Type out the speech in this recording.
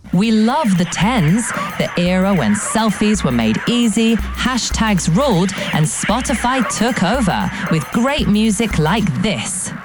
We love the 10s, the era when selfies were made easy, hashtags ruled, and Spotify took over with great music like this.